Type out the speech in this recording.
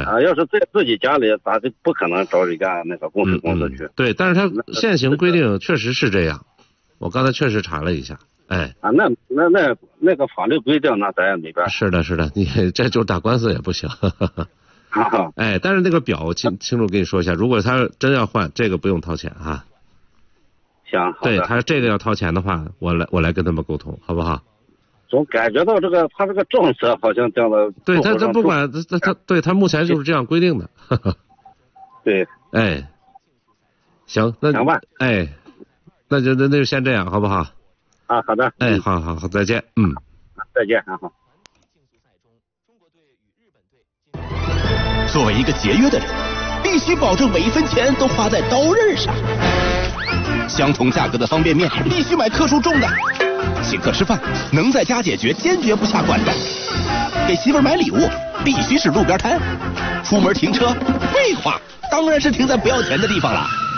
要是在自己家里，咱就不可能找人家那个供水公司去。 对，但是他现行规定确实是这样，我刚才确实查了一下。 那个法律规定，那咱也没办法。 是的，你这就打官司也不行。但是那个表清楚跟你说一下，如果他真要换，这个不用掏钱啊。 行，好的。 对，他这个要掏钱的话，我来跟他们沟通，好不好？ 总感觉到他这个政策好像这样的。 对他不管他对他目前就是这样规定的。 对。 行，那行吧。 那就先这样，好不好？ 好的。 好，再见。 再见，好。 作为一个节约的人，必须保证每一分钱都花在刀刃上。相同价格的方便面，必须买克数重的。请客吃饭，能在家解决，坚决不下馆子。给媳妇儿买礼物，必须是路边摊。出门停车，废话，当然是停在不要钱的地方了。